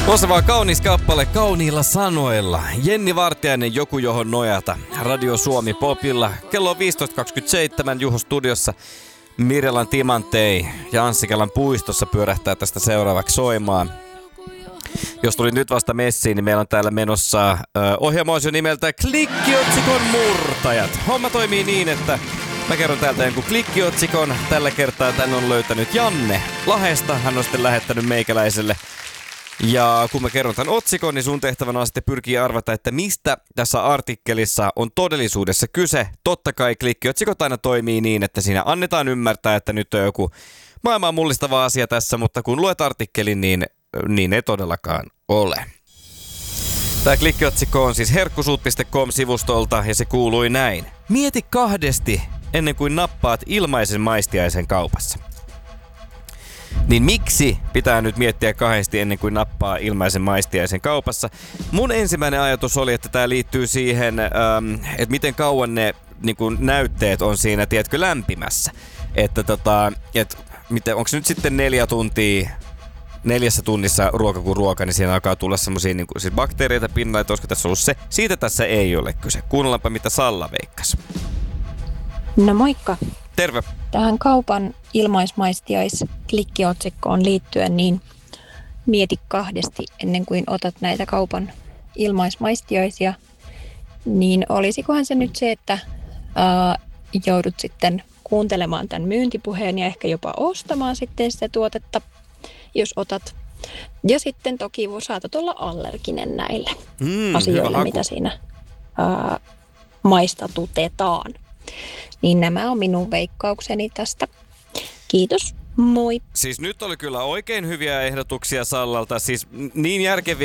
Loistavaa kaunis kappale kauniilla sanoilla. Jenni Vartiainen, Joku johon nojata. Radio Suomi Popilla. Kello on 15.27 Juho studiossa. Mirjalan Timantei ja Anssikelan puistossa pyörähtää tästä seuraavaksi soimaan. Jos tuli nyt vasta messiin, niin meillä on täällä menossa ohjelmaosio nimeltä Klikkiotsikon murtajat. Homma toimii niin, että mä kerron täältä jonkun klikkiotsikon. Tällä kertaa tän on löytänyt Janne Lahesta. Hän on sitten lähettänyt meikäläiselle. Ja kun mä kerron tämän otsikon, niin sun tehtävänä on sitten pyrkiä arvata, että mistä tässä artikkelissa on todellisuudessa kyse. Totta kai klikkiotsikot aina toimii niin, että siinä annetaan ymmärtää, että nyt on joku maailman mullistava asia tässä, mutta kun luet artikkelin, niin ei todellakaan ole. Tämä klikkiotsikko on siis herkkusuut.com-sivustolta ja se kuului näin. Mieti kahdesti ennen kuin nappaat ilmaisen maistiaisen kaupassa. Niin miksi pitää nyt miettiä kahdesti ennen kuin nappaa ilmaisen maistiaisen kaupassa? Mun ensimmäinen ajatus oli, että tää liittyy siihen, että miten kauan ne niin kun näytteet on siinä, tiedätkö, lämpimässä. Että onko se nyt sitten 4 tunnissa ruoka kuin ruoka, niin siinä alkaa tulla semmosia niin siis bakteereita pinnalle, että olisiko tässä ollut se. Siitä tässä ei ole kyse. Kuunnellaanpa mitä Salla veikkasi. No moikka. Terve. Tähän kaupan ilmaismaistiaisklikkiotsikkoon liittyen, niin mieti kahdesti ennen kuin otat näitä kaupan ilmaismaistiaisia. Niin olisikohan se nyt se, että joudut sitten kuuntelemaan tämän myyntipuheen ja ehkä jopa ostamaan sitten sitä tuotetta, jos otat. Ja sitten toki saatat olla allerginen näille asioille, mitä siinä maistatutetaan. Niin nämä on minun veikkaukseni tästä. Kiitos, moi! Siis nyt oli kyllä oikein hyviä ehdotuksia Sallalta, siis niin järkeviä